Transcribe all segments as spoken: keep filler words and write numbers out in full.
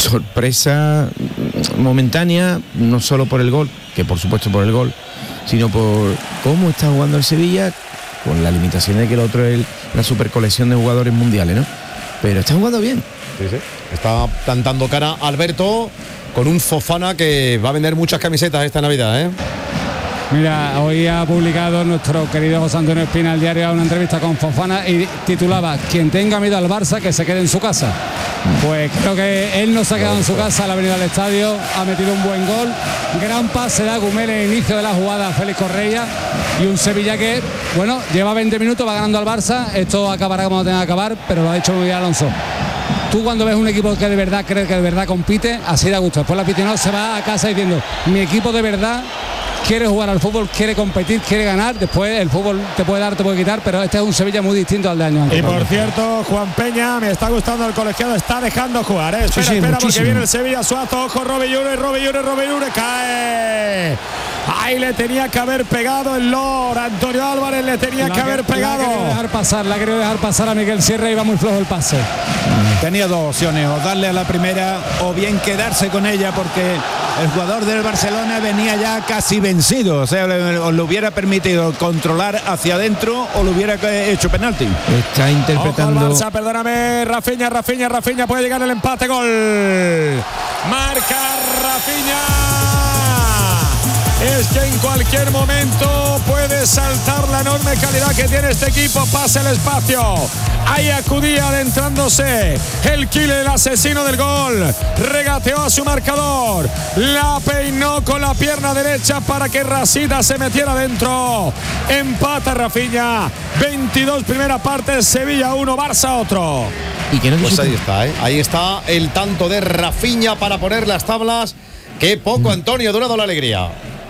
sorpresa momentánea, no solo por el gol, que por supuesto por el gol, sino por cómo está jugando el Sevilla, con la limitación de que el otro es el, la supercolección de jugadores mundiales, ¿no? Pero está jugando bien. Sí, sí. Está plantando cara Alberto con un Fofana que va a vender muchas camisetas esta Navidad, ¿eh? Mira, hoy ha publicado nuestro querido José Antonio Espina al diario una entrevista con Fofana y titulaba: quien tenga miedo al Barça que se quede en su casa. Pues creo que él no se ha quedado en su casa, le ha venido al estadio, ha metido un buen gol, gran pase de Agumel en el inicio de la jugada a Félix Correia, y un Sevilla que, bueno, lleva veinte minutos, va ganando al Barça, esto acabará como tenga que acabar, pero lo ha hecho muy bien Alonso. Tú cuando ves un equipo que de verdad cree que de verdad compite, así da gusto. Después el aficionado se va a casa diciendo: mi equipo de verdad quiere jugar al fútbol, quiere competir, quiere ganar. Después el fútbol te puede dar, te puede quitar, pero este es un Sevilla muy distinto al de año antes. Y por cierto, Juan Peña, me está gustando el colegiado, está dejando jugar, ¿eh? Espera, sí, sí, espera, muchísimo. porque viene el Sevilla, Suazo, ojo, Robe Llure, Robe Llure, Robe Llure, cae. Ahí le tenía que haber pegado el Lord, Antonio Álvarez le tenía La que haber que, pegado. La ha querido dejar pasar, la ha querido dejar pasar a Miguel Sierra y va muy flojo el pase. Tenía dos opciones, o darle a la primera o bien quedarse con ella, porque el jugador del Barcelona venía ya casi vencido, o sea, le, o le hubiera permitido controlar hacia adentro o le hubiera hecho penalti. Está interpretando. Ojo al Barça, perdóname, Rafinha, Rafinha, Rafinha, puede llegar el empate, gol. Marca Rafinha. Es que en cualquier momento puede saltar la enorme calidad que tiene este equipo. Pasa el espacio. Ahí acudía adentrándose el killer, el asesino del gol. Regateó a su marcador. La peinó con la pierna derecha para que Rasita se metiera dentro. Empata Rafinha. veintidós primera parte. Sevilla uno, Barça otro. Y que no Pues ahí está, ¿eh? Ahí está el tanto de Rafinha para poner las tablas. Qué poco, Antonio, ha durado la alegría.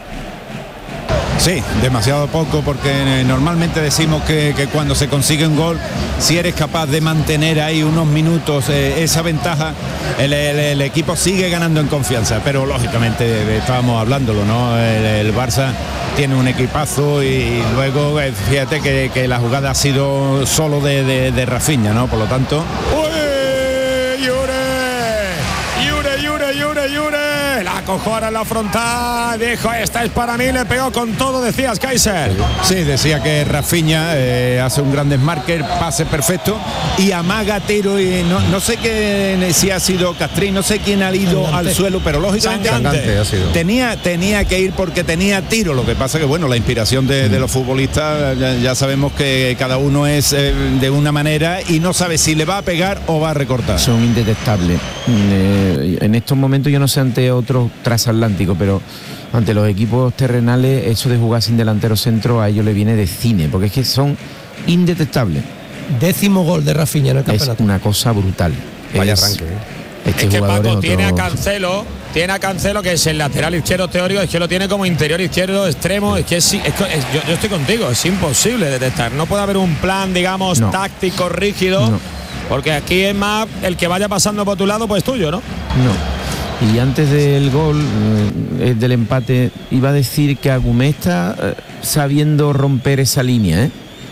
Sí, demasiado poco, porque normalmente decimos que, que cuando se consigue un gol, si eres capaz de mantener ahí unos minutos eh, esa ventaja, el, el, el equipo sigue ganando en confianza, pero lógicamente estábamos hablándolo, ¿no? El, el Barça tiene un equipazo y luego eh, fíjate que, que la jugada ha sido solo de, de, de Rafinha, ¿no? Por lo tanto... ¡Uy! ¡Yure! ¡Yure, Yure, Yure, Yure! La cojo ahora en la frontal, dijo: esta es para mí, le pegó con todo, decías, Kaiser. Sí, decía que Rafinha eh, hace un gran desmarque, pase perfecto y amaga tiro, y no, no sé qué, si ha sido Castrín, no sé quién ha ido Sangante. al suelo, pero lógicamente Sangante ha sido. tenía, tenía que ir porque tenía tiro. Lo que pasa que bueno, la inspiración de, de los futbolistas, ya, ya sabemos que cada uno es eh, de una manera y no sabe si le va a pegar o va a recortar. Son indetectables. Eh, en estos momentos yo no sé ante otros transatlánticos, pero ante los equipos terrenales eso de jugar sin delantero centro a ellos le viene de cine, porque es que son indetectables. Décimo gol de Rafinha en el Es campeonato. una cosa brutal. Vaya Es- arranque, ¿eh? Este Es que jugador Paco es tiene a otro- Cancelo, tiene a Cancelo, que es el lateral izquierdo teórico, es que lo tiene como interior izquierdo extremo, es que es, es que es- yo, yo estoy contigo, es imposible detectar, no puede haber un plan, digamos, No. táctico, rígido, No. porque aquí es más el que vaya pasando por tu lado, pues tuyo, ¿no? No. Y antes del gol, eh, del empate, iba a decir que Agumé está eh, sabiendo romper esa línea, ¿eh?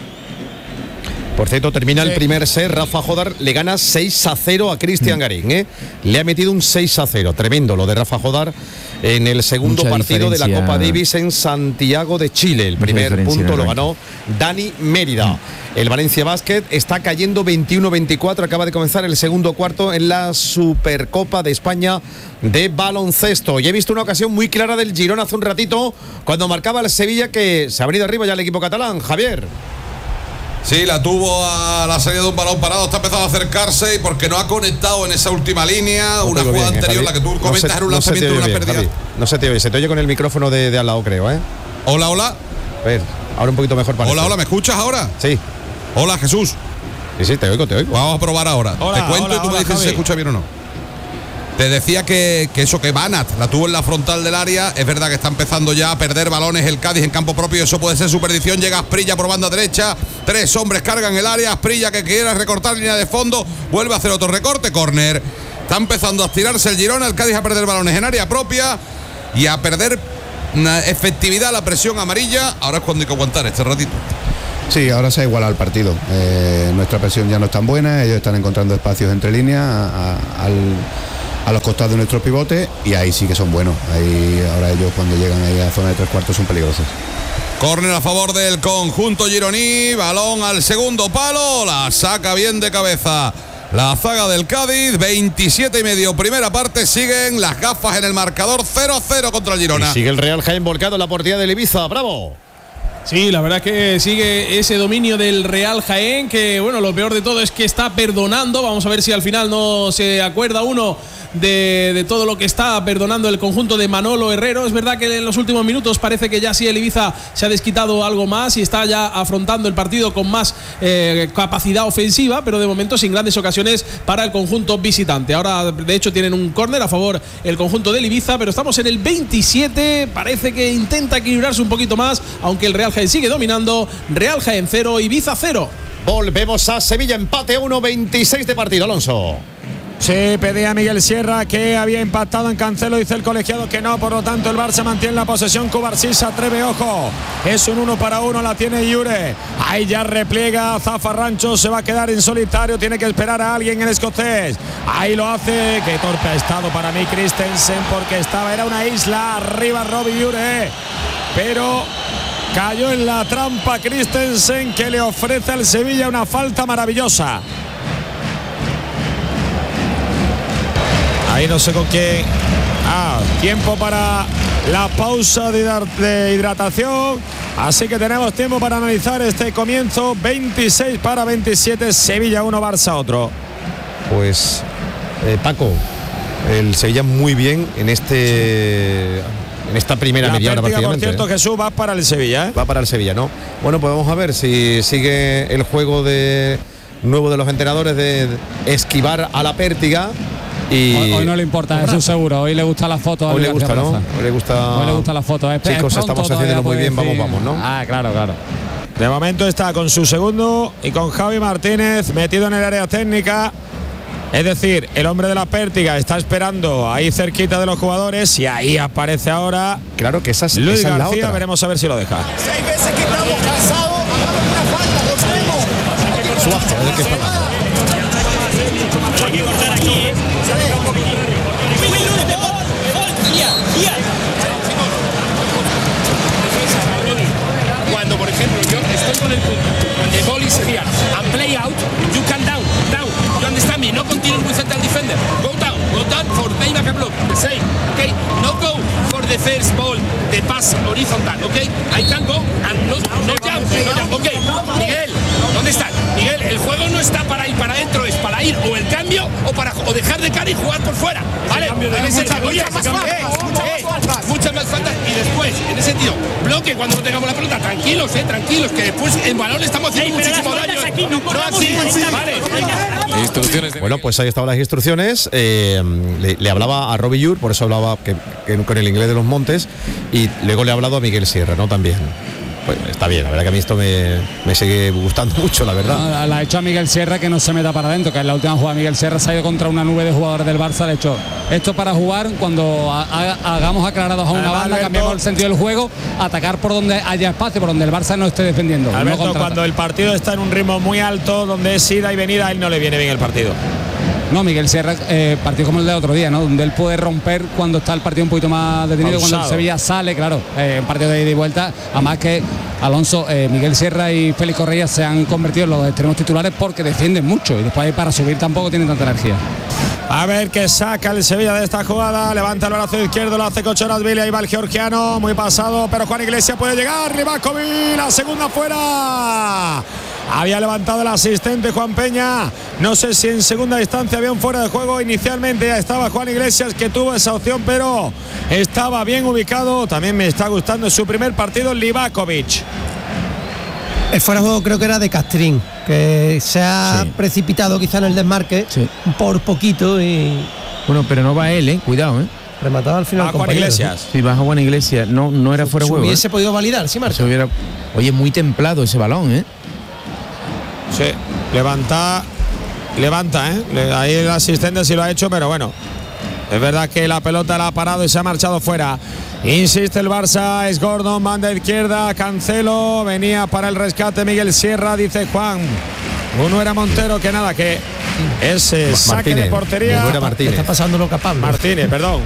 Por cierto, termina el Sí. primer set. Rafa Jodar le gana seis a cero a Cristian Garín, ¿eh? Le ha metido un seis a cero. Tremendo lo de Rafa Jodar en el segundo Mucha partido de la diferencia. Copa Davis en Santiago de Chile. El Mucha primer diferencia punto en lo el ganó Dani Mérida. El Valencia Basket está cayendo veintiuno veinticuatro. Acaba de comenzar el segundo cuarto en la Supercopa de España de baloncesto. Y he visto una ocasión muy clara del Girona hace un ratito, cuando marcaba el Sevilla, que se ha venido arriba ya el equipo catalán. Javier. Sí, la tuvo a la salida de un balón parado, está empezando a acercarse y porque no ha conectado en esa última línea, No una te oigo jugada bien, eh, anterior, Javi. la que tú No comentas se- era un no se te lanzamiento de oye una bien, pérdida. Javi. No se te oye, se te oye con el micrófono de, de al lado, creo, ¿eh? Hola, hola. A ver, ahora un poquito mejor parece. Hola, hola, ¿me escuchas ahora? Sí, Hola, Jesús. sí, sí, te oigo, te oigo. Vamos a probar ahora. Hola, Te cuento hola, y tú hola, me dices si Javi. se escucha bien o no. Te decía que, que eso, que Banat la tuvo en la frontal del área. Es verdad que está empezando ya a perder balones el Cádiz en campo propio. Eso puede ser su perdición. Llega Asprilla por banda derecha. Tres hombres cargan el área. Asprilla, que quiere recortar línea de fondo, vuelve a hacer otro recorte. Córner. Está empezando a estirarse el Girona. El Cádiz a perder balones en área propia y a perder una efectividad, la presión amarilla. Ahora es cuando hay que aguantar este ratito. Sí, ahora se ha igualado el partido. Eh, nuestra presión ya no es tan buena, ellos están encontrando espacios entre líneas. A- a- al, a los costados de nuestros pivotes y ahí sí que son buenos. Ahí ahora ellos cuando llegan ahí a la zona de tres cuartos son peligrosos. Córner a favor del conjunto gironí, balón al segundo palo, la saca bien de cabeza la zaga del Cádiz. Veintisiete y medio primera parte, siguen las gafas en el marcador, cero a cero contra el Girona. Y sigue el Real Jaén volcado en la portería del Ibiza, bravo. Sí, la verdad es que sigue ese dominio del Real Jaén, que bueno, lo peor de todo es que está perdonando. Vamos a ver si al final no se acuerda uno de, de todo lo que está perdonando el conjunto de Manolo Herrero. Es verdad que en los últimos minutos parece que ya sí el Ibiza se ha desquitado algo más y está ya afrontando el partido con más eh, capacidad ofensiva, pero de momento sin grandes ocasiones para el conjunto visitante. Ahora de hecho tienen un córner a favor el conjunto del Ibiza, pero estamos en el veintisiete, parece que intenta equilibrarse un poquito más, aunque el Real Jaén sigue dominando. Real Jaén cero, Ibiza cero. Volvemos a Sevilla, empate uno, veintiséis de partido, Alonso. Sí, pedía Miguel Sierra que había impactado en Cancelo, dice el colegiado que no, por lo tanto el Barça mantiene la posesión. Cubarsí se atreve, ojo, es un uno para uno, la tiene Yure, ahí ya repliega Zafarrancho, se va a quedar en solitario, tiene que esperar a alguien el escocés, ahí lo hace, qué torpe ha estado para mí Christensen, porque estaba, era una isla, arriba Robbie Yure, pero cayó en la trampa Christensen, que le ofrece al Sevilla una falta maravillosa. Ahí no sé con quién. Ah, tiempo para la pausa de, de hidratación. Así que tenemos tiempo para analizar este comienzo. veintiséis para veintisiete. Sevilla uno, Barça otro. Pues eh, Paco, el Sevilla muy bien en este en esta primera la media hora pérdida, prácticamente. por cierto, Jesús, va para el Sevilla, ¿eh? Va para el Sevilla, ¿no? Bueno, pues vamos a ver si sigue el juego de nuevo de los entrenadores de esquivar a la pértiga. Y hoy, hoy no le importa, eso seguro. Hoy le gusta la foto. Hoy le gusta, ¿no? Hoy le gusta. Hoy le gusta la foto. Es, chicos, es estamos haciéndolo muy bien, decir. vamos, vamos, ¿no? Ah, claro, claro. De momento está con su segundo y con Javi Martínez metido en el área técnica. Es decir, el hombre de la pértiga está esperando ahí cerquita de los jugadores y ahí aparece ahora. Claro que esa es, Luis esa es la García, otra. veremos a ver si lo deja. Seis veces que estamos cansados, hagamos una falta, cortemos. Suazo, es el que está hablando. Hay que cortar aquí, ¿eh? Cuando, por ejemplo, yo estoy con el punto, cuando el ball is here and play out, you can down, down. You understand me? No continue with central defender. Go down, go down for payback and block. The same, okay? No go for the first ball, the pass horizontal, okay? I can go and no, no jump, no jump. Okay, Miguel, ¿dónde estás? Miguel, el juego no está para ir para adentro, es para ir o el cambio o para o dejar de cara y jugar por fuera. Vale, en ese sentido, oye, muchas más faltas, muchas más faltas y después, en ese sentido, bloque cuando no tengamos la pelota, tranquilos, eh, tranquilos, que después en balón le estamos haciendo sí, muchísimo daño. Aquí, no, no así, vale. Instrucciones. Bueno, pues ahí estaban las instrucciones. Eh, le, le hablaba a Robbie Yur, por eso hablaba que, que con el inglés de los Montes, y luego le ha hablado a Miguel Sierra, ¿no? También. Pues está bien, la verdad que a mí esto me, me sigue gustando mucho, la verdad. No, la ha hecho a Miguel Sierra que no se meta para adentro, que en la última jugada Miguel Sierra se ha ido contra una nube de jugadores del Barça. Le ha hecho esto para jugar cuando ha, ha, hagamos aclarados a una Además, banda, Alberto, cambiamos el sentido del juego, atacar por donde haya espacio, por donde el Barça no esté defendiendo. Alberto, no cuando el partido está en un ritmo muy alto, donde es ida y venida, a él no le viene bien el partido. No, Miguel Sierra, eh, partido como el de otro día, ¿no? Donde él puede romper cuando está el partido un poquito más detenido, Pausado. cuando el Sevilla sale, claro, eh, un partido de ida y vuelta. Además que Alonso, eh, Miguel Sierra y Félix Correa se han convertido en los extremos titulares porque defienden mucho y después para subir tampoco tienen tanta energía. A ver qué saca el Sevilla de esta jugada. Levanta el brazo izquierdo, lo hace Cochorasvili. Ahí va el georgiano, muy pasado, pero Juan Iglesias puede llegar. Livakovic, la segunda fuera. Había levantado el asistente Juan Peña. No sé si en segunda instancia había un fuera de juego. Inicialmente ya estaba Juan Iglesias, que tuvo esa opción, pero estaba bien ubicado. También me está gustando su primer partido Livakovic. El fuera de juego creo que era de Castrín, que se ha Sí. precipitado quizá en el desmarque Sí. por poquito y Bueno, pero no va él, ¿eh? Cuidado, ¿eh? remataba al final. A Juan compañero. Iglesias. Si baja Juan Iglesias, no, no era fuera de Se juego. hubiese ¿eh? podido validar, sí, Marco. Se hubiera... Oye, muy templado ese balón, ¿eh? Sí, levanta, levanta, ¿eh? Le- Ahí el asistente sí lo ha hecho, pero bueno. Es verdad que la pelota la ha parado y se ha marchado fuera. Insiste el Barça, es Gordon, banda izquierda, Cancelo, venía para el rescate Miguel Sierra, dice Juan. Uno era Montero, que nada, que Ese saque Martínez, de portería. Muy buena Martínez. Está pasando lo que a Pablo. Martínez, perdón.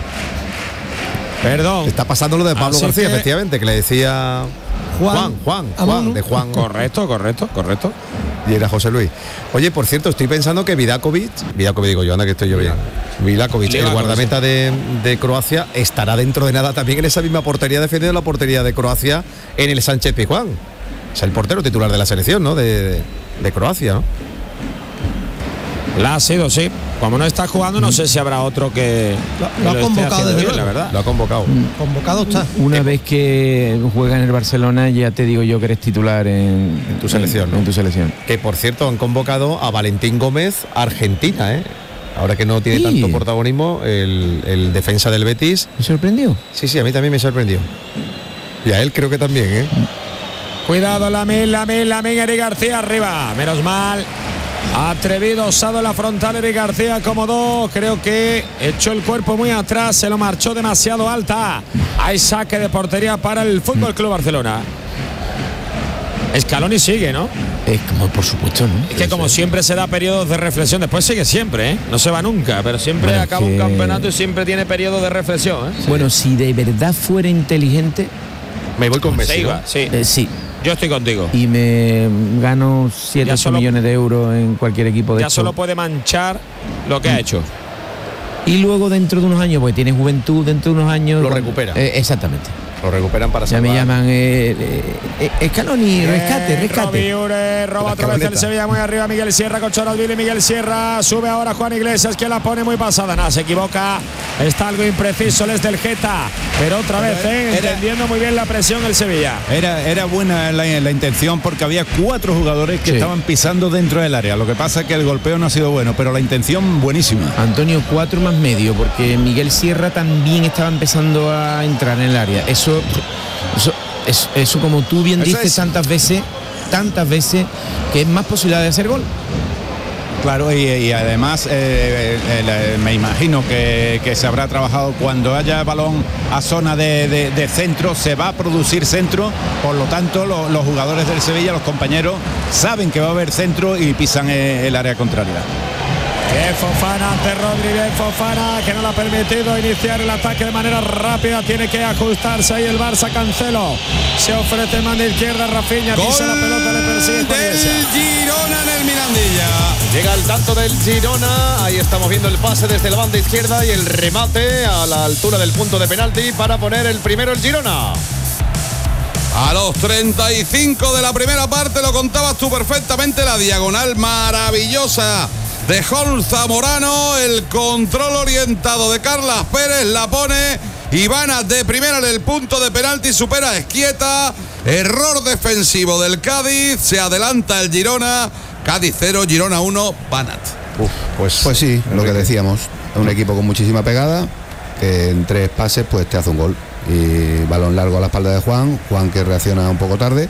Perdón. Está pasando lo de Pablo Así García, que- efectivamente, que le decía Juan, Juan, Juan, a Juan, Manu. de Juan. Correcto, correcto, correcto. Y era José Luis. Oye, por cierto, estoy pensando que Vidakovic, Vidakovic digo yo, anda que estoy yo bien. Vidakovic, el guardameta de, de Croacia, estará dentro de nada también en esa misma portería, defendiendo la portería de Croacia en el Sánchez Pizjuán. Es el portero titular de la selección, ¿no? De, de, de Croacia, ¿no? La ha sido, sí. Como no está jugando, no sé si habrá otro que Lo- que lo ha esté convocado haciendo desde bien, luego. la verdad. Lo ha convocado. Convocado está. Una vez que juega en el Barcelona, ya te digo yo que eres titular en, En tu selección, ¿no? En tu selección. Que por cierto han convocado a Valentín Gómez, Argentina, ¿eh? Ahora que no tiene Sí. tanto protagonismo, el, el defensa del Betis. ¿Me sorprendió? Sí, sí, a mí también me sorprendió. Y a él creo que también, ¿eh? Cuidado, Lamine, Lamine, Lamine, Eric García arriba. Menos mal. Atrevido, osado en la frontal, Eric García cómodo. Creo que echó el cuerpo muy atrás, se lo marchó demasiado alta. Hay saque de portería para el Fútbol Club Barcelona. Scaloni sigue, ¿no? Es como, por supuesto, ¿no? Es que como siempre se da periodos de reflexión, después sigue siempre, ¿eh? No se va nunca, pero siempre Bueno, acaba que- un campeonato y siempre tiene periodos de reflexión, ¿eh? Bueno, si de verdad fuera inteligente, Me voy con Messi. Se ¿no? iba, sí. eh, sí. Yo estoy contigo. Y me gano siete Ya ocho solo- millones de euros en cualquier equipo de Ya estos. solo puede manchar lo que ha hecho. Y luego dentro de unos años, porque tiene juventud, dentro de unos años Lo cuando- recupera. Eh, exactamente. Lo recuperan para Ya me salvar. llaman eh, eh, eh, Scaloni, rescate, rescate. Robiure, roba La otra vez el camioneta. Sevilla muy arriba. Miguel Sierra con Choralvili. Miguel Sierra sube ahora Juan Iglesias, que la pone muy pasada. Nada, se equivoca. Está algo impreciso les del Geta. Pero otra vez, ¿eh? Era- entendiendo muy bien la presión el Sevilla. Era, era buena la, la intención porque había cuatro jugadores que Sí. estaban pisando dentro del área. Lo que pasa es que el golpeo no ha sido bueno, pero la intención buenísima. Antonio, cuatro más medio, porque Miguel Sierra también estaba empezando a entrar en el área. Eso, eso, eso, eso como tú bien Eso dices es. tantas veces, tantas veces, que es más posibilidad de hacer gol. Claro, y, y además eh, el- el- me imagino que, que se habrá trabajado cuando haya balón a zona de, de- de centro, se va a producir centro, por lo tanto lo- los jugadores del Sevilla, los compañeros, saben que va a haber centro y pisan eh, el área contraria. Que Fofana ante Rodríguez. Fofana que no le ha permitido iniciar el ataque de manera rápida. Tiene que ajustarse ahí el Barça. Cancelo. Se ofrece mano izquierda. Rafinha pisa la pelota, le persigue Juan del Iglesias. Girona en el Mirandilla. Llega el tanto del Girona, ahí estamos viendo el pase desde la banda izquierda y el remate a la altura del punto de penalti para poner el primero el Girona. A los treinta y cinco de la primera parte, lo contabas tú perfectamente, la diagonal maravillosa de Holmes Zamorano, el control orientado de Carlas Pérez, la pone Ivana de primera en el punto de penalti, supera a Esquieta, error defensivo del Cádiz, se adelanta el Girona, Cádiz cero, Girona uno, Banat. Uf, pues, Pues sí, lo que Enrique. decíamos, es un equipo con muchísima pegada, que en tres pases pues te hace un gol. Y balón largo a la espalda de Juan, Juan que reacciona un poco tarde,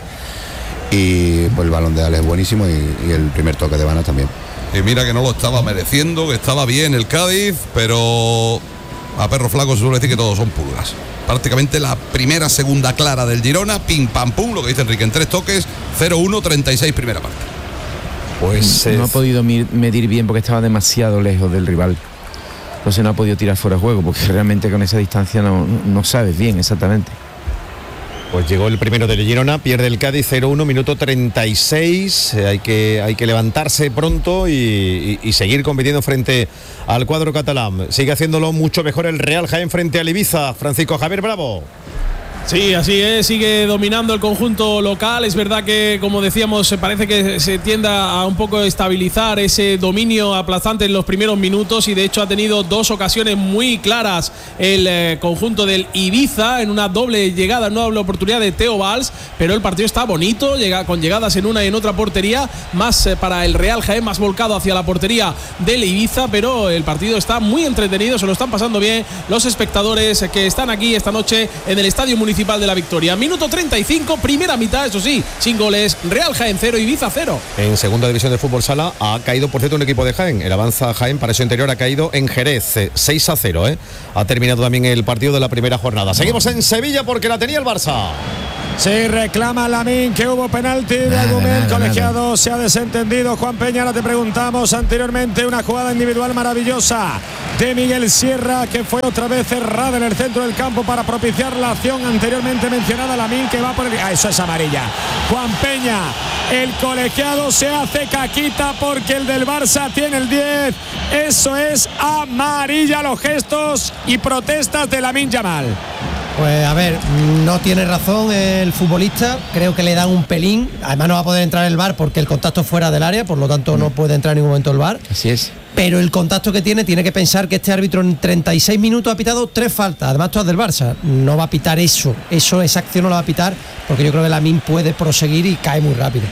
y pues el balón de Ale es buenísimo y, y el primer toque de Vana también. Y mira que no lo estaba mereciendo, que estaba bien el Cádiz, pero a perro flaco se suele decir que todos son pulgas. Prácticamente la primera, segunda clara del Girona, pim pam pum, lo que dice Enrique, en tres toques, cero uno, treinta y seis primera parte. Pues No ha eh, podido mir- medir bien porque estaba demasiado lejos del rival. Entonces no ha podido tirar fuera de juego, porque realmente con esa distancia no, no sabes bien exactamente. Pues llegó el primero del Girona, pierde el Cádiz cero uno, minuto treinta y seis. Eh, hay, que, hay que levantarse pronto y, y- y seguir compitiendo frente al cuadro catalán. Sigue haciéndolo mucho mejor el Real Jaén frente al Ibiza. Francisco Javier Bravo. Sí, así es, sigue dominando el conjunto local. Es verdad que, como decíamos, parece que se tienda a un poco estabilizar ese dominio aplastante en los primeros minutos y de hecho ha tenido dos ocasiones muy claras el eh, conjunto del Ibiza en una doble llegada, en una doble oportunidad de Theo Valls, pero el partido está bonito, llega con llegadas en una y en otra portería, más eh, para el Real Jaén, más volcado hacia la portería del Ibiza, pero el partido está muy entretenido, se lo están pasando bien los espectadores que están aquí esta noche en el Estadio Municipal de la Victoria. Minuto treinta y cinco, primera mitad, eso sí, sin goles, Real Jaén cero, Ibiza cero. En segunda división de fútbol sala ha caído, por cierto, un equipo de Jaén. El Avanza Jaén, para eso interior, ha caído en Jerez, eh, seis a cero. ¿eh? Ha terminado también el partido de la primera jornada. Seguimos en Sevilla porque la tenía el Barça. Sí, reclama Lamine que hubo penalti de Agumé, colegiado nada. Se ha desentendido. Juan Peña, ahora te preguntamos anteriormente una jugada individual maravillosa de Miguel Sierra que fue otra vez cerrada en el centro del campo para propiciar la acción anteriormente mencionada. Lamine que va por el... Ah, eso es amarilla. Juan Peña, el colegiado se hace caquita porque el del Barça tiene el diez. Eso es amarilla, los gestos y protestas de Lamine Yamal. Pues a ver, no tiene razón el futbolista, creo que le dan un pelín, además no va a poder entrar el V A R porque el contacto es fuera del área, por lo tanto no puede entrar en ningún momento el V A R. Así es. Pero el contacto que tiene, tiene que pensar que este árbitro en treinta y seis minutos ha pitado tres faltas, además todas del Barça, no va a pitar eso, eso esa acción no la va a pitar porque yo creo que Lamine puede proseguir y cae muy rápido.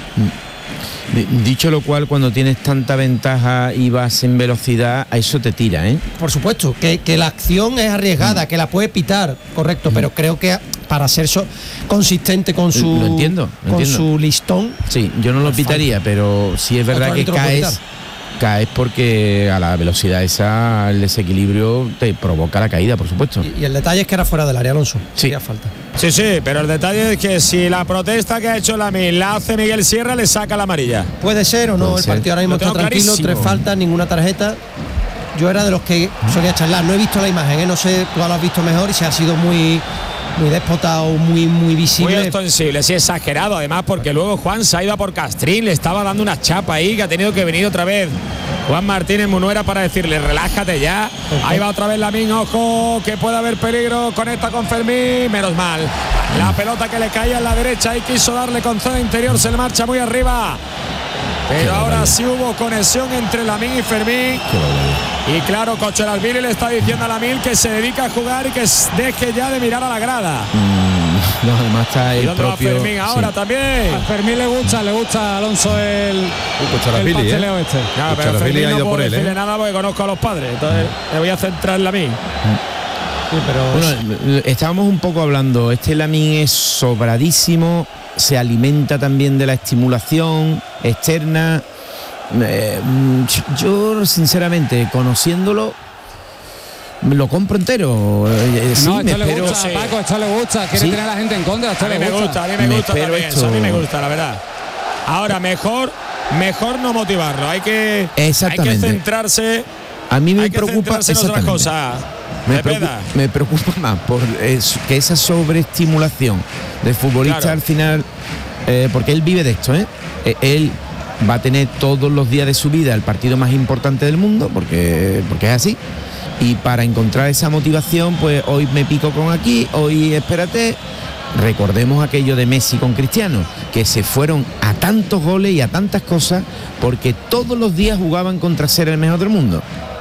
Dicho lo cual, cuando tienes tanta ventaja y vas en velocidad, a eso te tira, ¿eh? Por supuesto, que, que la acción es arriesgada, mm. que la puede pitar, correcto, mm. pero creo que para ser so, consistente con su lo entiendo, lo con entiendo. su listón. Sí, yo no lo pitaría, pero sí es verdad que caes, caes porque a la velocidad esa, el desequilibrio te provoca la caída, por supuesto. Y, y el detalle es que era fuera del área, Alonso. Sí. Hacía falta. Sí, sí, pero el detalle es que si la protesta que ha hecho Lamine la hace Miguel Sierra, le saca la amarilla. Puede ser o no, puede el ser. Partido ahora mismo está tranquilo, clarísimo. Tres faltas, ninguna tarjeta. Yo era de los que solía charlar, no he visto la imagen, ¿eh? No sé, tú lo has visto mejor y se ha sido muy muy déspota o muy muy visible. Muy ostensible, sí, exagerado, además porque luego Juan se ha ido a por Castrín, le estaba dando una chapa ahí que ha tenido que venir otra vez Juan Martínez Munuera para decirle relájate ya. Uh-huh. Ahí va otra vez Lamine, ojo, que puede haber peligro, conecta con Fermín, menos mal. La pelota que le caía en la derecha y quiso darle con zona interior, se le marcha muy arriba. Pero ahora sí hubo conexión entre Lamine y Fermín. Y claro, Cocholasvili le está diciendo a Lamine que se dedica a jugar y que deje ya de mirar a la grada. Mm, no, además está el ¿Y dónde propio... va Fermín ahora sí. también? A Fermín le gusta, le gusta a Alonso el, uh, el pasteleo ¿eh? este. Claro, pero Fermín no puedo decirle él, ¿eh? nada porque conozco a los padres. Entonces me voy a centrar en Lamine. Sí, pero... Bueno, estábamos un poco hablando, este Lamine es sobradísimo, se alimenta también de la estimulación externa. Eh, yo sinceramente, conociéndolo, lo compro entero. Eh, sí, no, esto me le espero, gusta, sí. Paco, esto le gusta, quiere ¿Sí? tener a la gente en contra, esto a mí le me gusta. gusta, a mí me, me gusta también, esto. eso a mí me gusta, la verdad. Ahora, mejor, mejor no motivarlo, hay que, hay que centrarse. A mí me hay preocupa que en otras cosas. Me preocupa, me preocupa más por eso, que esa sobreestimulación del futbolista claro. al final, eh, porque él vive de esto, ¿eh? Él va a tener todos los días de su vida el partido más importante del mundo, porque, porque es así. Y para encontrar esa motivación, pues hoy me pico con aquí, hoy espérate. Recordemos aquello de Messi con Cristiano, que se fueron a tantos goles y a tantas cosas porque todos los días jugaban contra ser el mejor del mundo.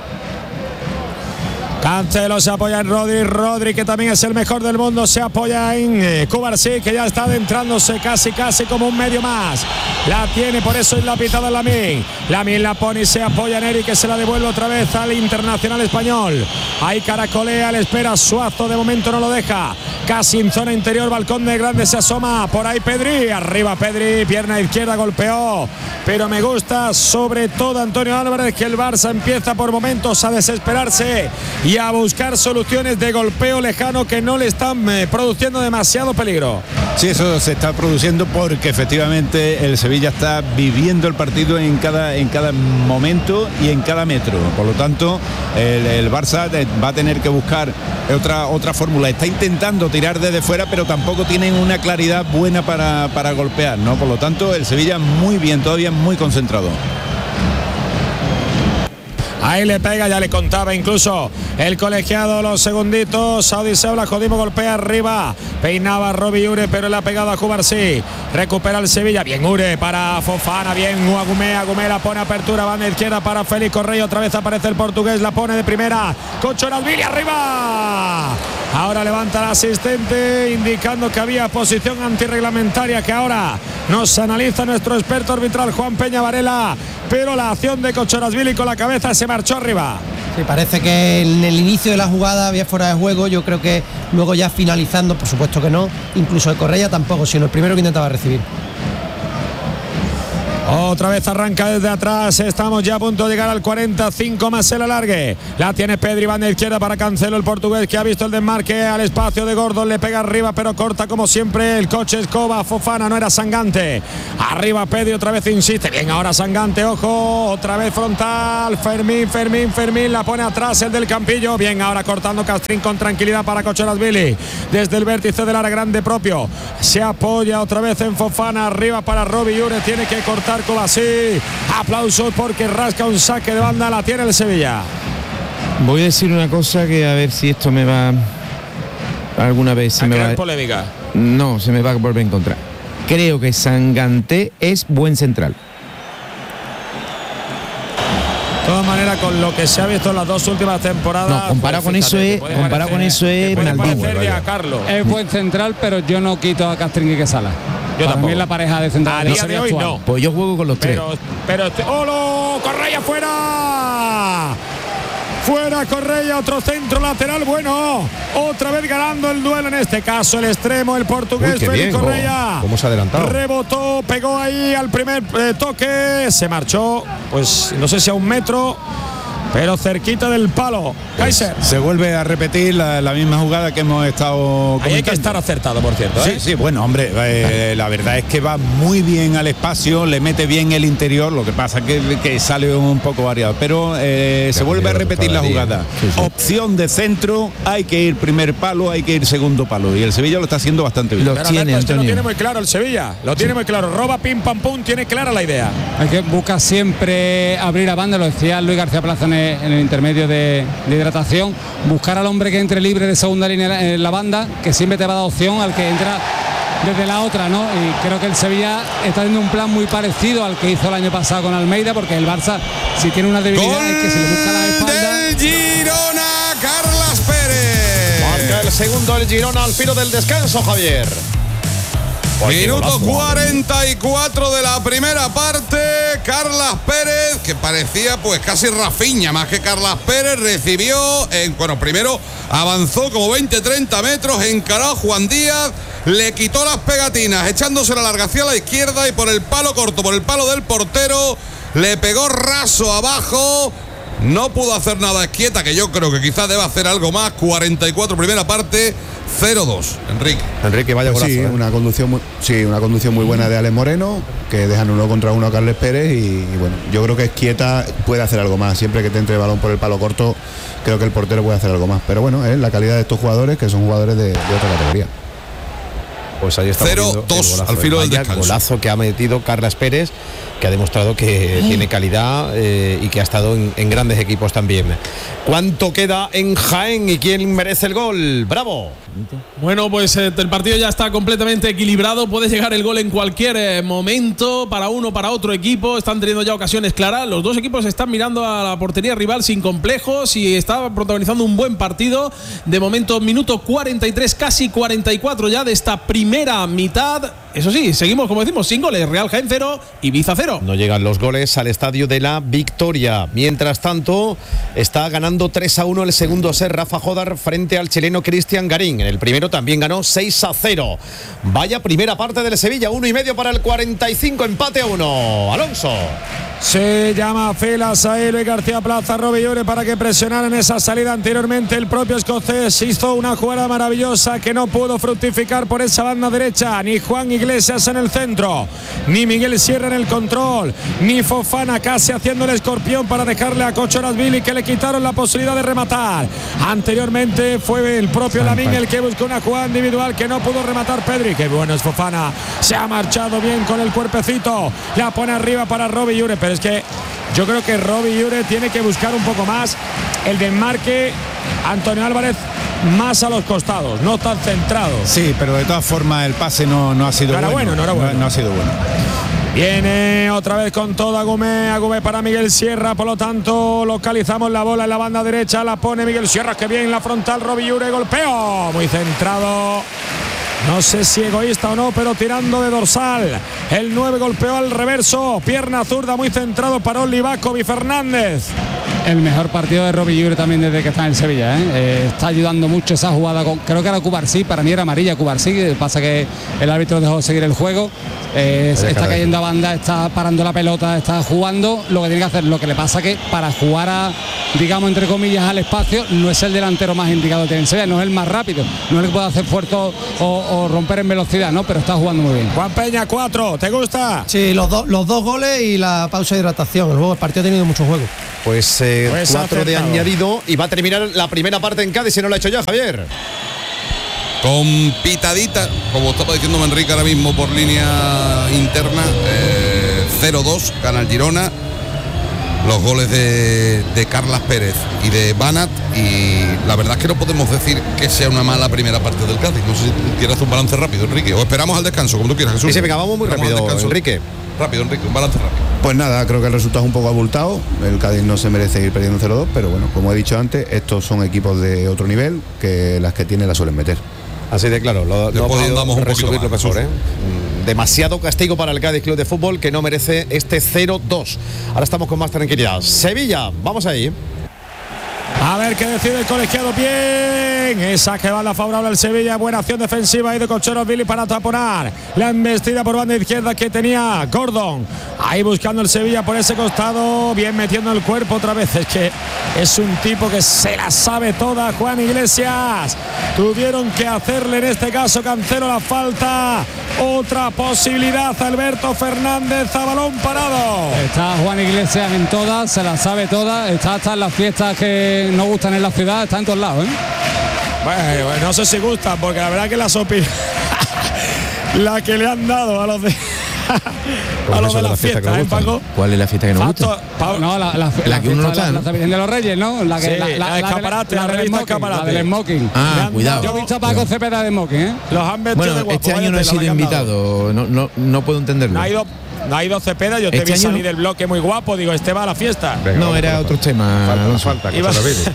Cancelo se apoya en Rodri, Rodri que también es el mejor del mundo, se apoya en eh, Cubarsí, que ya está adentrándose casi casi como un medio más. La tiene, por eso es la pitada Lamine. Lamine la pone y se apoya en Eric, que se la devuelve otra vez al internacional español. Ahí caracolea, le espera Suazo, de momento no lo deja. Casi en zona interior, balcón de grande, se asoma por ahí Pedri, arriba Pedri, pierna izquierda, golpeó. Pero me gusta sobre todo Antonio Álvarez, que el Barça empieza por momentos a desesperarse y a buscar soluciones de golpeo lejano que no le están eh, produciendo demasiado peligro. Sí, eso se está produciendo porque efectivamente el Sevilla está viviendo el partido en cada, en cada momento y en cada metro. Por lo tanto, el, el Barça va a tener que buscar otra, otra fórmula. Está intentando tirar desde fuera, pero tampoco tienen una claridad buena para, para golpear, ¿no? Por lo tanto, el Sevilla muy bien, todavía muy concentrado. Ahí le pega, ya le contaba incluso el colegiado los segunditos. Saudi Sebla, Jodimo golpea arriba. Peinaba Robbie Ure, pero le ha pegado a Cubarsí. Recupera el Sevilla. Bien Ure para Fofana. Bien Agumé. Agumé la pone apertura. Banda izquierda para Félix Correa. Otra vez aparece el portugués. La pone de primera. Cocholasvili arriba. Ahora levanta el asistente indicando que había posición antirreglamentaria que ahora nos analiza nuestro experto arbitral Juan Peña Varela. Pero la acción de Cocholasvili con la cabeza se marchó arriba. Sí, parece que en el inicio de la jugada había fuera de juego. Yo creo que luego ya finalizando, por supuesto que no. Incluso el Correa tampoco, sino el primero que intentaba recibir. Otra vez arranca desde atrás. Estamos ya a punto de llegar al cuarenta, cinco más el alargue. La tiene Pedri, banda izquierda para Cancelo, el portugués, que ha visto el desmarque al espacio de Gordon. Le pega arriba, pero corta como siempre el coche Escoba. Fofana, no era Sangante. Arriba Pedri, otra vez insiste. Bien, ahora Sangante, ojo. Otra vez frontal. Fermín, Fermín, Fermín. La pone atrás el del Campillo. Bien, ahora cortando Castrín con tranquilidad para Kochorazvili. Desde el vértice del área grande propio. Se apoya otra vez en Fofana. Arriba para Robbie Ure. Tiene que cortar Kovacic. Aplausos porque rasca un saque de banda. La tiene el Sevilla. Voy a decir una cosa que a ver si esto me va alguna vez se a me va polémica. No, se me va a volver en contra. Creo que Sangante es buen central. De todas maneras, con lo que se ha visto en las dos últimas temporadas, no, comparado pues, con eso es puede comparado parecer, con eso es puede Maldini. parecer a Carlos. Es buen central, pero yo no quito a Castrín y Quesala. Yo Para tampoco. mí es la pareja de central. A día de hoy actual. no. Pues yo juego con los Pero, tres. pero este, ¡Olo! ¡Correa fuera! Fuera Correa, otro centro lateral, bueno, otra vez ganando el duelo, en este caso el extremo, el portugués. Uy, qué Félix bien, Correa. cómo se ha adelantado. Rebotó, pegó ahí al primer eh, toque, se marchó, pues no sé si a un metro, pero cerquita del palo. Kaiser. Se vuelve a repetir la, la misma jugada que hemos estado Ahí hay que comentando. estar acertado, por cierto. Sí, ¿eh? sí, bueno, hombre, eh, la verdad es que va muy bien al espacio, le mete bien el interior, lo que pasa que, que sale un poco variado, pero eh, se vuelve a repetir la jugada. Sí, sí. Opción de centro, hay que ir primer palo, hay que ir segundo palo, y el Sevilla lo está haciendo bastante bien. Lo Pero tiene, Alberto, es que lo Antonio. tiene muy claro el Sevilla, lo tiene muy claro. Roba, pim, pam, pum, tiene clara la idea. Hay que buscar siempre abrir a banda, lo decía Luis García Plaza en el, en el intermedio de, de hidratación, buscar al hombre que entre libre de segunda línea en la banda, que siempre te va a dar opción al que entra desde la otra, ¿no? Y creo que el Sevilla está haciendo un plan muy parecido al que hizo el año pasado con Almeida, porque el Barça, si tiene una debilidad, es que se le busca la espalda. Del Girona, Carlas Pérez. Marca el segundo el Girona al filo del descanso, Javier. Minuto cuarenta y cuatro de la primera parte. Carlas Pérez, que parecía pues casi Rafinha más que Carlas Pérez, recibió, en, bueno, primero avanzó como veinte treinta metros, encaró a Juan Díaz, le quitó las pegatinas, echándose la larga hacia la izquierda y por el palo corto, por el palo del portero, le pegó raso abajo. No pudo hacer nada Esquieta, que yo creo que quizás deba hacer algo más. cuarenta y cuatro primera parte, cero dos. Enrique. Enrique, vaya Pues golazo. sí, ¿eh? una conducción muy, sí, una conducción muy buena de Alex Moreno, que dejan uno contra uno a Carles Pérez y, y bueno, yo creo que Esquieta puede hacer algo más. Siempre que te entre el balón por el palo corto, creo que el portero puede hacer algo más. Pero bueno, es la calidad de estos jugadores, que son jugadores de, de otra categoría. Pues ahí está. cero dos al filo del descanso. Golazo que ha metido Carlas Pérez, que ha demostrado que tiene calidad eh, y que ha estado en, en grandes equipos también. ¿Cuánto queda en Jaén y quién merece el gol? ¡Bravo! Bueno, pues eh, el partido ya está completamente equilibrado. Puede llegar el gol en cualquier eh, momento, para uno, para otro equipo. Están teniendo ya ocasiones claras. Los dos equipos están mirando a la portería rival sin complejos y está protagonizando un buen partido. De momento, minuto cuarenta y tres, casi cuarenta y cuatro ya de esta primera mitad. Eso sí, seguimos, como decimos, sin goles. Real Jaén cero, Ibiza cero. No llegan los goles al estadio de la Victoria. Mientras tanto, está ganando tres a uno el segundo set Rafa Jodar frente al chileno Cristian Garín. En el primero también ganó seis a cero. Vaya primera parte del Sevilla, uno y medio para el cuarenta y cinco, empate a uno. Alonso. Se llama Filas a Luis García Plaza, Robillore, para que presionaran esa salida anteriormente. El propio escocés hizo una jugada maravillosa que no pudo fructificar por esa banda derecha. Ni Juan Iglesias en el centro, ni Miguel Sierra en el control, ni Fofana casi haciendo el escorpión para dejarle a Kochorazvili, que le quitaron la posibilidad de rematar. Anteriormente fue el propio Lamine el que buscó una jugada individual que no pudo rematar Pedri. Qué bueno es Fofana, se ha marchado bien con el cuerpecito, la pone arriba para Robillore, pero es que yo creo que Robillore tiene que buscar un poco más el desmarque. Antonio Álvarez más a los costados, no tan centrado. Sí, pero de todas formas el pase no, no ha sido No era bueno. bueno, no era bueno. No, no ha sido bueno. Viene otra vez con todo Agumé, Agumé para Miguel Sierra, por lo tanto localizamos la bola en la banda derecha, la pone Miguel Sierra, que bien la frontal, Robillure, golpeo, muy centrado. No sé si egoísta o no, pero tirando de dorsal. El nueve golpeó al reverso. Pierna zurda muy centrado para Olivakovic Fernández. el mejor partido de Robbie Llibre también desde que está en el Sevilla, ¿eh? Eh, está ayudando mucho esa jugada con, creo que era Cubarsí, para mí era amarilla Cubarsí, pasa que el árbitro dejó seguir el juego. Eh, está cayendo a banda, está parando la pelota, está jugando lo que tiene que hacer. Lo que le pasa que para jugar a, digamos entre comillas, al espacio, no es el delantero más indicado que tiene el Sevilla, no es el más rápido, no es el que puede hacer esfuerzo o, o romper en velocidad, ¿no? Pero está jugando muy bien. Juan Peña, cuatro, ¿te gusta? Sí, los, do, los dos goles y la pausa de hidratación. El, juego, el partido ha tenido mucho juego. Pues, eh, Pues cuatro de acertado. añadido y va a terminar la primera parte en Cádiz, si no lo ha hecho ya, Javier. Con pitadita, como estaba diciendo Enrique ahora mismo por línea interna, eh, cero dos, gana el Girona. Los goles de, de Carlas Pérez y de Banat, y la verdad es que no podemos decir que sea una mala primera parte del Cádiz. No sé si tú quieres hacer un balance rápido, Enrique, o esperamos al descanso, como tú quieras, Jesús. Sí, sí, venga, vamos muy Esperamos al rápido, descanso. Enrique. Rápido, Enrique, un balance rápido. Pues nada, creo que el resultado es un poco abultado. El Cádiz no se merece ir perdiendo cero dos, pero bueno, como he dicho antes, estos son equipos de otro nivel que las que tienen las suelen meter. Así de claro, lo, no Después puedo andamos un poquito resumirlo más, mejor, Jesús. ¿eh? Demasiado castigo para el Cádiz Club de Fútbol, que no merece este cero dos. Ahora estamos con más tranquilidad. Sevilla, vamos ahí. A ver qué decide el colegiado. Bien, esa que va la favorable al Sevilla. Buena acción defensiva ahí de Colchero Billy para taponar la embestida por banda izquierda que tenía Gordon. Ahí buscando el Sevilla por ese costado. Bien metiendo el cuerpo otra vez. Es que es un tipo que se la sabe toda, Juan Iglesias. Tuvieron que hacerle en este caso Cancelo la falta. Otra posibilidad, Alberto Fernández a balón parado. Está Juan Iglesias en todas, se la sabe todas, está hasta en las fiestas que no gustan en la ciudad, está en todos lados, ¿eh? Bueno, bueno, no sé si gustan, porque la verdad que la sopi la que le han dado a los de a los de la fiesta, ¿eh, Paco? ¿Cuál es la fiesta que nos gusta? Pa, no, la, la, La que uno no está, la, ¿no? la Virgen de los Reyes, ¿no? La, que, Sí, la, la escaparate, la del revista smoking, escaparate. la del smoking. Ah, han cuidado. Yo he visto a Paco Cepeda de smoking, ¿eh? Los han metido Bueno, de guapo. este año no he vaya tela sido la que han dado. invitado, no, no, no puedo entenderlo. No ha ido, no ha ido Cepeda, yo te Este vi año salir no. del bloque muy guapo, digo, este va a la fiesta. No, era otro tema. Alonso. Iba-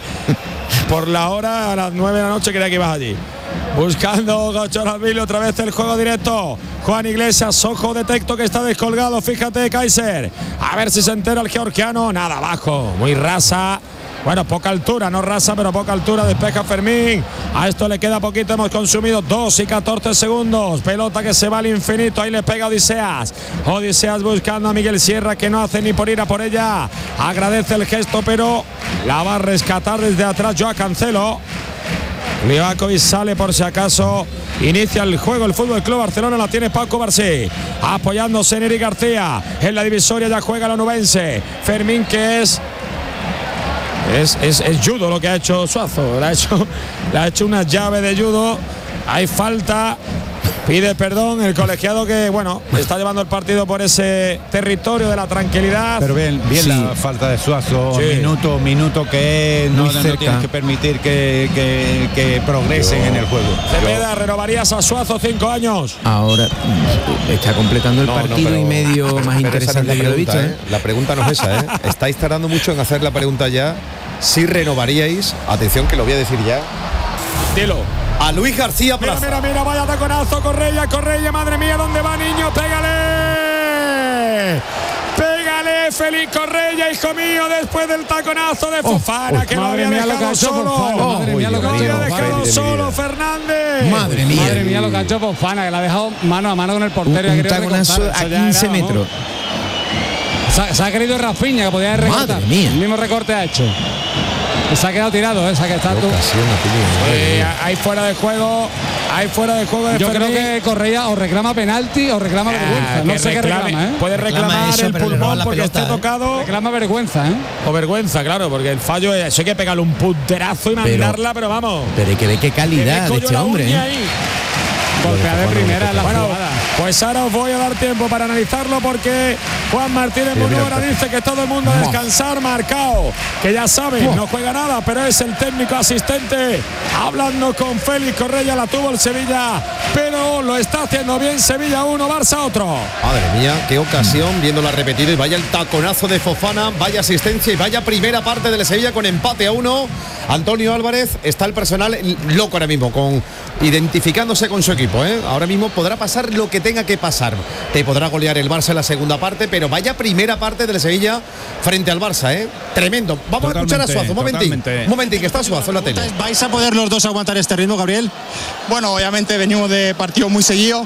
por la hora, a las nueve de la noche creía que ibas allí. Buscando Gochorazvili, otra vez el juego directo. Juan Iglesias, ojo, detecto que está descolgado. Fíjate, Kaiser. A ver si se entera el georgiano. Nada, abajo, muy rasa. Bueno, poca altura, no rasa, pero poca altura. Despeja Fermín. A esto le queda poquito. Hemos consumido dos y catorce segundos. Pelota que se va al infinito. Ahí le pega Odiseas. Odiseas buscando a Miguel Sierra, que no hace ni por ir a por ella. Agradece el gesto, pero la va a rescatar desde atrás Joao Cancelo. Livakovic sale por si acaso. Inicia el juego el Fútbol Club Barcelona, la tiene Paco Barcí. Apoyándose en Eric García. En la divisoria ya juega la onubense. Fermín, que es Es, es, es judo lo que ha hecho Suazo. Le ha hecho, le ha hecho una llave de judo. Hay falta. Pide perdón el colegiado, que bueno, está llevando el partido por ese territorio de la tranquilidad. Pero bien, bien Sí. la falta de Suazo, Sí. minuto, minuto que no, Muy no cerca. tienes que permitir que, que, que progresen en el juego. Cepeda, ¿renovarías a Suazo cinco años? Ahora está completando el No, no, partido pero- y medio más pero esa no es interesante la que lo he pregunta, visto. ¿eh? La pregunta no es esa, ¿eh? Estáis tardando mucho en hacer la pregunta ya. Si renovaríais, atención que lo voy a decir ya, Dilo. a Luis García Mira, Plaza. mira, mira, vaya taconazo, Correia, Correia, madre mía, ¿dónde va, niño? Pégale. Pégale, Félix Correia, hijo mío, después del taconazo de Fofana, que lo madre había mía, lo que ha dejado hecho solo. Fofana, madre mía, lo que Lo ha había hecho dejado Fofana. solo Fernández. Madre mía. Madre mía, lo que ha hecho Fofana, que la ha dejado mano a mano con el portero. Un, y ha un querido taconazo recortar. a Eso ya quince era, vamos. metros. Se ha, se ha querido Rafinha, que podía haber recortado. Madre mía. El mismo recorte ha hecho. Y se ha quedado tirado, ¿eh? Se ha quedado tú. Eh, hay fuera de juego, hay fuera de juego de Yo creo Fermín. que Correa o reclama penalti o reclama vergüenza. Ah, No que sé qué reclame, reclama, ¿eh? Puede Reclama reclamar eso, el pero le roban pulmón la porque pelota, esté ¿eh? tocado. Reclama vergüenza, ¿eh? O vergüenza, claro, porque el fallo es, eso hay que pegarle un punterazo y Pero- mandarla, pero, vamos. Pero hay que ver qué que calidad dejo de yo este la hombre. uña ¿eh? ahí. Golpea de primera en la Bueno, jugada. pues ahora os voy a dar tiempo para analizarlo, porque Juan Martínez Munora dice que todo el mundo a descansar, marcado, que ya saben, no juega nada, pero es el técnico asistente hablando con Félix Correia. La tuvo el Sevilla, pero lo está haciendo bien. Sevilla uno, Barça otro. Madre mía, qué ocasión, viéndola repetido, y vaya el taconazo de Fofana, vaya asistencia y vaya primera parte del Sevilla con empate a uno. Antonio Álvarez, está el personal loco ahora mismo, con identificándose con su equipo, ¿eh? Ahora mismo podrá pasar lo que tenga que pasar. Te podrá golear el Barça en la segunda parte, pero vaya primera parte del Sevilla frente al Barça, ¿eh? Tremendo. Vamos totalmente, a escuchar a Suazo, un momentín. Totalmente. Un momentín, que está Suazo en la tele. ¿Vais a poder los dos aguantar este ritmo, Gabriel? Bueno, obviamente venimos de partidos muy seguidos.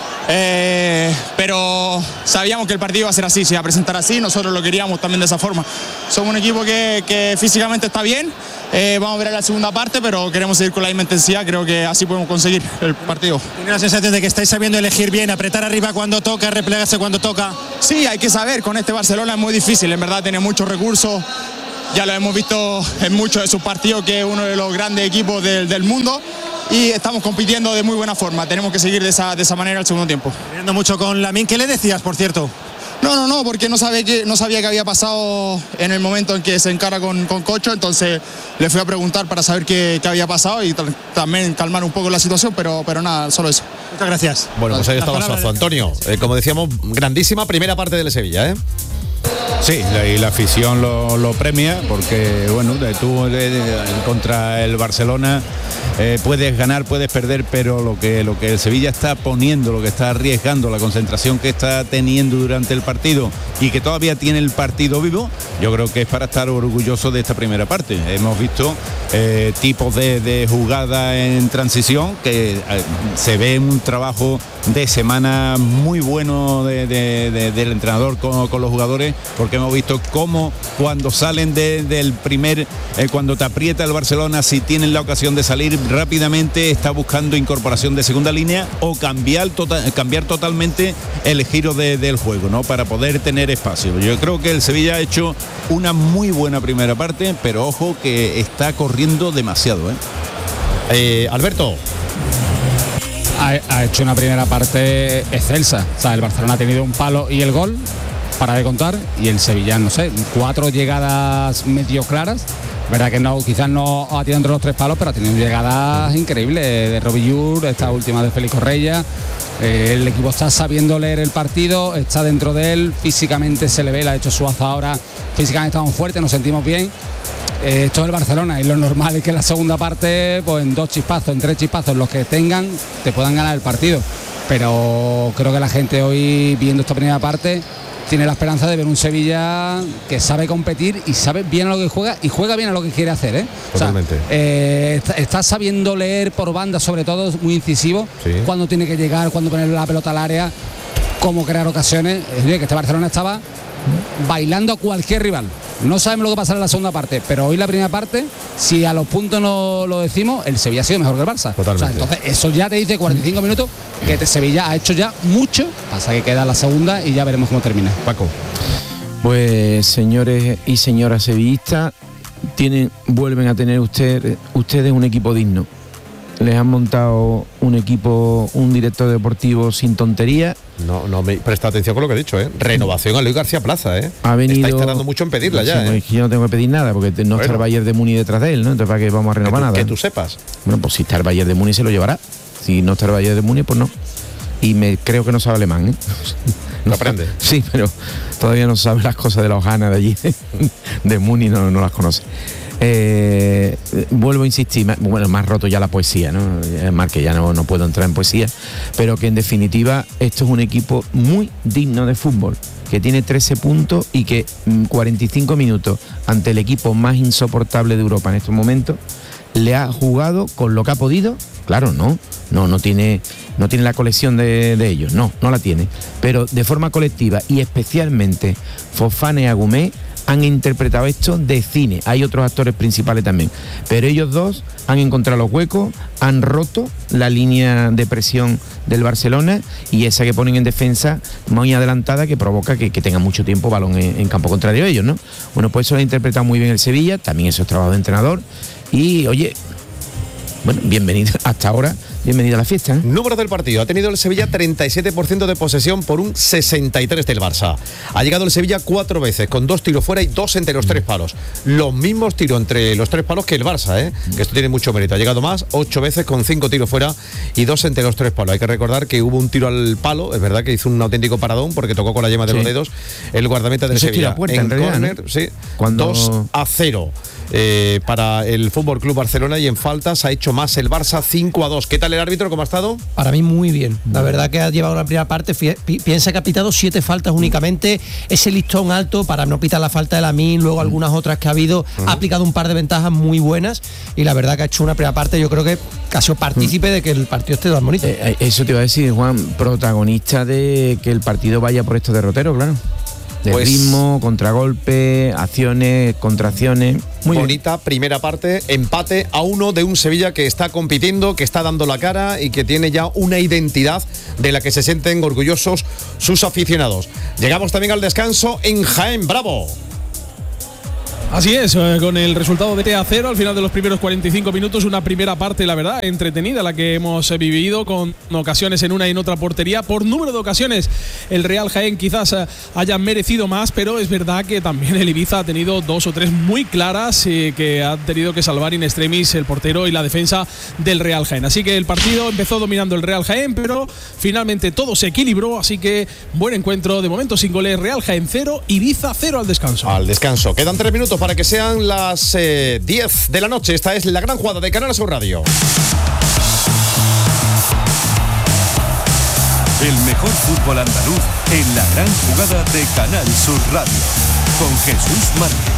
Eh, pero sabíamos que el partido iba a ser así, se iba a presentar así, nosotros lo queríamos también de esa forma. Somos un equipo que, que físicamente está bien, eh, vamos a ver en la segunda parte, pero queremos seguir con la misma intensidad, creo que así podemos conseguir el partido. ¿Tiene la sensación de que estáis sabiendo elegir bien, apretar arriba cuando toca, replegarse cuando toca? Sí, hay que saber, con este Barcelona es muy difícil, en verdad tiene muchos recursos, ya lo hemos visto en muchos de sus partidos, que es uno de los grandes equipos del, del mundo. Y estamos compitiendo de muy buena forma. Tenemos que seguir de esa, de esa manera el segundo tiempo. Viendo mucho con Lamine, ¿qué le decías, por cierto? No, no, no, porque no sabía que, no sabía qué había pasado en el momento en que se encara con, con Cocho, entonces le fui a preguntar para saber qué, qué había pasado y también calmar un poco la situación, pero, pero nada, solo eso. Muchas gracias. Bueno, pues ahí estaba Suazo. Antonio, eh, como decíamos, grandísima primera parte del Sevilla, ¿eh? Sí, la, y la afición lo, lo premia porque, bueno, de, tú de, de, contra el Barcelona eh, puedes ganar, puedes perder, pero lo que, lo que el Sevilla está poniendo, lo que está arriesgando, la concentración que está teniendo durante el partido y que todavía tiene el partido vivo, yo creo que es para estar orgulloso de esta primera parte. Hemos visto eh, tipos de, de jugada en transición que eh, se ve un trabajo de semana muy bueno de, de, de, del entrenador con, con los jugadores, porque hemos visto cómo cuando salen de, del primer, eh, cuando te aprieta el Barcelona, si tienen la ocasión de salir rápidamente, está buscando incorporación de segunda línea o cambiar, total, cambiar totalmente el giro de, del juego, ¿no? Para poder tener espacio. Yo creo que el Sevilla ha hecho una muy buena primera parte, pero ojo que está corriendo demasiado, ¿eh? Eh, Alberto. Ha, ha hecho una primera parte excelsa. O sea, el Barcelona ha tenido un palo y el gol para de contar, y el Sevilla, no sé, cuatro llegadas medio claras. Verdad que no, quizás no ha tirado entre los tres palos, pero ha tenido llegadas increíbles de Robillur, esta última de Félix Correia. Eh, el equipo está sabiendo leer el partido, está dentro de él, físicamente se le ve, la ha hecho Suazo ahora, físicamente estamos fuertes, nos sentimos bien. Eh, esto es el Barcelona y lo normal es que en la segunda parte, pues en dos chispazos, en tres chispazos, los que tengan, te puedan ganar el partido. Pero creo que la gente hoy, viendo esta primera parte, tiene la esperanza de ver un Sevilla que sabe competir y sabe bien a lo que juega y juega bien a lo que quiere hacer, ¿eh? Totalmente. O sea, eh, está, está sabiendo leer por banda, sobre todo, muy incisivo, sí. Cuando tiene que llegar, cuando poner la pelota al área, cómo crear ocasiones. Es decir, que este Barcelona estaba bailando a cualquier rival. No sabemos lo que pasará en la segunda parte, pero hoy la primera parte, si a los puntos no lo decimos, el Sevilla ha sido mejor que el Barça. Totalmente. O sea, entonces eso ya te dice cuarenta y cinco minutos que este Sevilla ha hecho ya mucho, pasa que queda la segunda y ya veremos cómo termina. Paco. Pues señores y señoras sevillistas, tienen, vuelven a tener usted, ustedes un equipo digno. Les han montado un equipo, un director deportivo sin tontería. No, no me presta atención con lo que he dicho, ¿eh? Renovación a Luis García Plaza, ¿eh? Ha venido. Estáis tardando mucho en pedirla ya, sí, ¿eh? Yo no tengo que pedir nada porque no bueno. está el Bayern de Múnich detrás de él, ¿no? Entonces, ¿para qué vamos a renovar que tú, nada? Que tú sepas. Bueno, pues si está el Bayern de Múnich se lo llevará. Si no está el Bayern de Múnich, pues no. Y me creo que no sabe alemán, ¿eh? Lo aprende. Sí, pero todavía no sabe las cosas de la hojana de allí, de Múnich, no, no las conoce. Eh, vuelvo a insistir, bueno, más roto ya la poesía, ¿no? Más que ya no, no puedo entrar en poesía, pero que en definitiva esto es un equipo muy digno de fútbol, que tiene trece puntos y que cuarenta y cinco minutos ante el equipo más insoportable de Europa en estos momentos le ha jugado con lo que ha podido. Claro, no, no, no tiene, no tiene la colección de, de ellos, no, no la tiene, pero de forma colectiva y especialmente Fofana y Agumé han interpretado esto de cine. Hay otros actores principales también, pero ellos dos han encontrado los huecos, han roto la línea de presión del Barcelona y esa que ponen en defensa muy adelantada que provoca que, que tengan mucho tiempo balón en, en campo contrario a ellos, ¿no? Bueno, pues eso lo ha interpretado muy bien el Sevilla, también eso es trabajo de entrenador y, oye, bueno, bienvenido hasta ahora, bienvenido a la fiesta, ¿eh? Número del partido, ha tenido el Sevilla treinta y siete por ciento de posesión por un sesenta y tres del Barça. Ha llegado el Sevilla cuatro veces, con dos tiros fuera y dos entre los tres palos. Los mismos tiros entre los tres palos que el Barça, ¿eh? Que esto tiene mucho mérito. Ha llegado más, ocho veces con cinco tiros fuera y dos entre los tres palos. Hay que recordar que hubo un tiro al palo, es verdad que hizo un auténtico paradón porque tocó con la yema de sí. los dedos el guardameta del Sevilla. Puerta, en en realidad, córner, ¿no? sí, Cuando... dos a cero. eh, para el F C Barcelona, y en faltas ha hecho más el Barça, cinco a dos. ¿Qué tal el árbitro? ¿Cómo ha estado? Para mí muy bien. La verdad que ha llevado la primera parte, piensa que ha pitado siete faltas únicamente, ese listón alto para no pitar la falta de Lamine, luego algunas otras que ha habido, uh-huh. ha aplicado un par de ventajas muy buenas y la verdad que ha hecho una primera parte, yo creo que casi partícipe uh-huh. de que el partido esté tan bonito. Eh, eso te iba a decir, Juan, protagonista de que el partido vaya por estos derroteros, claro. De pues, ritmo, contragolpe, acciones, contracciones. Muy bonita bien. Primera parte, empate a uno de un Sevilla que está compitiendo, que está dando la cara y que tiene ya una identidad de la que se sienten orgullosos sus aficionados. Llegamos también al descanso en Jaén, ¡bravo! Así es, con el resultado de tres a cero al final de los primeros cuarenta y cinco minutos, una primera parte, la verdad, entretenida la que hemos vivido, con ocasiones en una y en otra portería. Por número de ocasiones, el Real Jaén quizás haya merecido más, pero es verdad que también el Ibiza ha tenido dos o tres muy claras eh, que ha tenido que salvar in extremis el portero y la defensa del Real Jaén. Así que el partido empezó dominando el Real Jaén, pero finalmente todo se equilibró, así que buen encuentro, de momento sin goles. Real Jaén cero, Ibiza cero al descanso. Al descanso, quedan tres minutos para que sean las eh, diez de la noche. Esta es la gran jugada de Canal Sur Radio. El mejor fútbol andaluz en la gran jugada de Canal Sur Radio, con Jesús Márquez.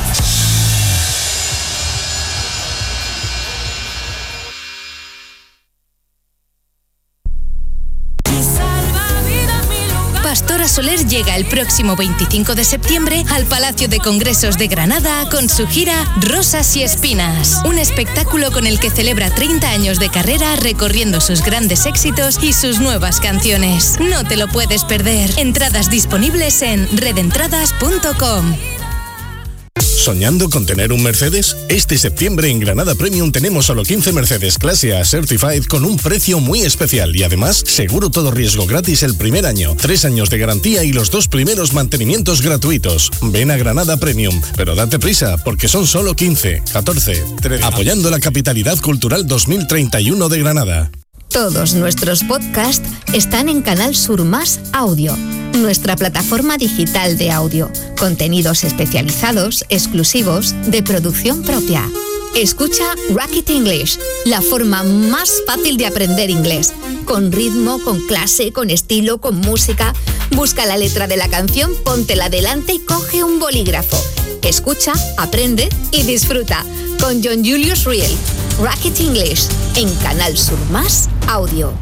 Pastora Soler llega el próximo veinticinco de septiembre al Palacio de Congresos de Granada con su gira Rosas y Espinas, un espectáculo con el que celebra treinta años de carrera recorriendo sus grandes éxitos y sus nuevas canciones. No te lo puedes perder. Entradas disponibles en red entradas punto com. ¿Soñando con tener un Mercedes? Este septiembre en Granada Premium tenemos solo quince Mercedes Clase A Certified con un precio muy especial y además seguro todo riesgo gratis el primer año, tres años de garantía y los dos primeros mantenimientos gratuitos. Ven a Granada Premium, pero date prisa porque son solo quince, catorce, trece. Apoyando la capitalidad cultural dos mil treinta y uno de Granada. Todos nuestros podcasts están en Canal Sur Más Audio, nuestra plataforma digital de audio. Contenidos especializados, exclusivos, de producción propia. Escucha Rocket English, la forma más fácil de aprender inglés. Con ritmo, con clase, con estilo, con música. Busca la letra de la canción, póntela delante y coge un bolígrafo. Escucha, aprende y disfruta. Con John Julius Reel. Rocket English, en Canal Sur Más Audio.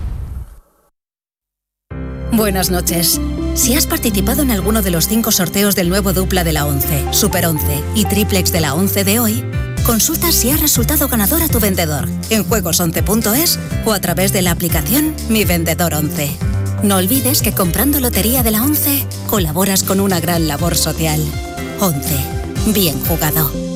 Buenas noches. Si has participado en alguno de los cinco sorteos del nuevo dupla de la once, Super once y Triplex de la once de hoy, consulta si has resultado ganador a tu vendedor en juegos once punto es o a través de la aplicación Mi Vendedor once. No olvides que comprando lotería de la once colaboras con una gran labor social. once. Bien jugado.